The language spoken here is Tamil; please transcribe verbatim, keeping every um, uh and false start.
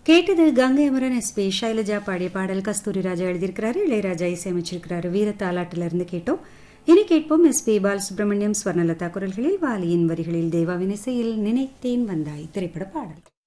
கேட்டது கங்கை அமரன் எஸ்பி ஷைலஜா பாடிய பாடல். கஸ்தூரி ராஜா எழுதியிருக்கிறாரு, இளையராஜா இசையமைச்சிருக்கிறாரு. வீர தாலாட்டிலிருந்து கேட்டோம். இனி கேட்போம் எஸ்பி பாலசுப்ரமணியம், ஸ்வர்ணலதா குரல்களில், வாலியின் வரிகளில் தேவாவின் இசையில் நினைத்தேன் வந்தாய் திரைப்பட பாடல்.